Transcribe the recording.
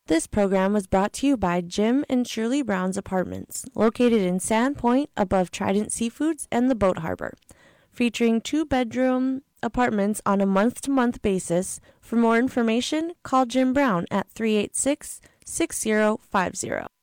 This program was brought to you by Jim and Shirley Brown's Apartments, located in Sandpoint above Trident Seafoods and the Boat Harbor, featuring 2-bedroom apartments on a month-to-month basis. For more information, call Jim Brown at 386-6050.